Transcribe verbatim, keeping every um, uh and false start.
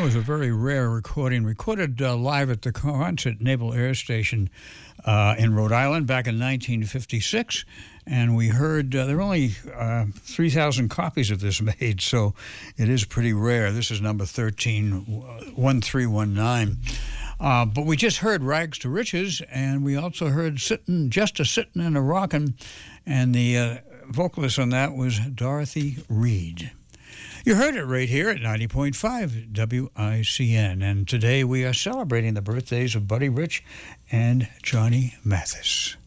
was a very rare recording, recorded uh, live at the Quonset Naval Air Station uh, in Rhode Island back in nineteen fifty-six. And we heard uh, there are only uh, three thousand copies of this made, so it is pretty rare. This is number thirteen, one three one nine. Uh, but we just heard Rags to Riches, and we also heard Sittin', Just a Sittin' and a Rockin', and the uh, vocalist on that was Dorothy Reed. You heard it right here at ninety point five W I C N, and today we are celebrating the birthdays of Buddy Rich and Johnny Mathis.